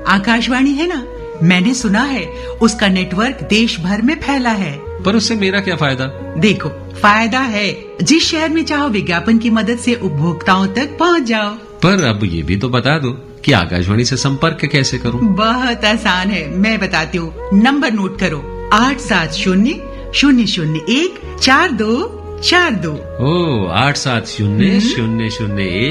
आकाशवाणी है ना, मैंने सुना है उसका नेटवर्क देश भर में फैला है। पर उससे मेरा क्या फायदा? देखो, फायदा है, जिस शहर में चाहो विज्ञापन की मदद से उपभोक्ताओं तक पहुंच जाओ। पर अब ये भी तो बता दो कि आकाशवाणी से संपर्क कैसे करूं? बहुत आसान है, मैं बताती हूँ। नंबर नोट करो, 870-001-4242। ओ 870-001